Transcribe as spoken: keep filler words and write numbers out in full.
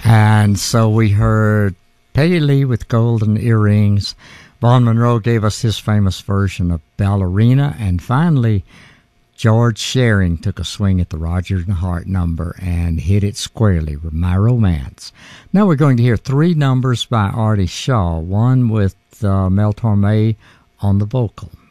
And so we heard Peggy Lee with Golden Earrings. Vaughn Monroe gave us his famous version of Ballerina. And finally, George Shearing took a swing at the Rodgers and Hart number and hit it squarely with My Romance. Now we're going to hear three numbers by Artie Shaw, one with uh, Mel Torme on the vocal.